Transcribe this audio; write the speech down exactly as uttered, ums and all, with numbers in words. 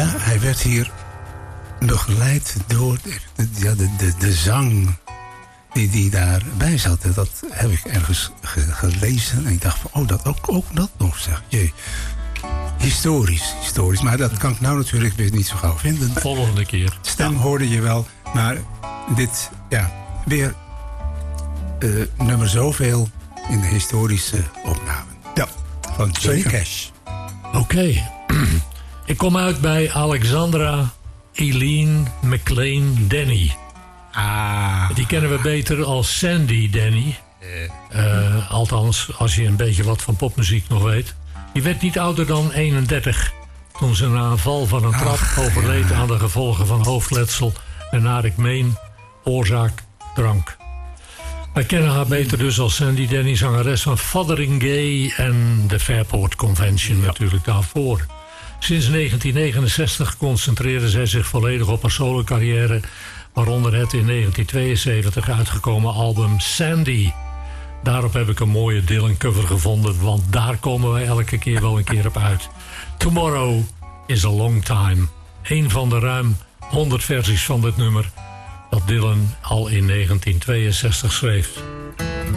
Ja, hij werd hier begeleid door de, de, de, de, de zang die, die daarbij zat. Dat heb ik ergens ge, gelezen. En ik dacht van, oh, dat, ook, ook dat nog, zeg. Jee. Historisch, historisch. Maar dat kan ik nou natuurlijk weer niet zo gauw vinden. Volgende keer. Stem hoorde je wel. Maar dit, ja, weer uh, nummer zoveel in de historische opname. Ja, van Johnny Cash. Oké. Okay. Ik kom uit bij Alexandra Eileen McLean Denny. Ah. Die kennen we beter als Sandy Denny. Uh, althans, als je een beetje wat van popmuziek nog weet. Die werd niet ouder dan eenendertig... toen ze na een val van een trap Ach, overleed ja. aan de gevolgen van hoofdletsel... en naar ik meen oorzaak drank. Wij kennen haar beter dus als Sandy Denny, zangeres van Fotheringay... en de Fairport Convention ja. natuurlijk daarvoor. Sinds negentien negenenzestig concentreerde zij zich volledig op haar solo-carrière... waaronder het in negentien tweeënzeventig uitgekomen album Sandy. Daarop heb ik een mooie Dylan-cover gevonden... want daar komen wij elke keer wel een keer op uit. Tomorrow is a long time. Een van de ruim honderd versies van dit nummer... dat Dylan al in negentien tweeënzestig schreef.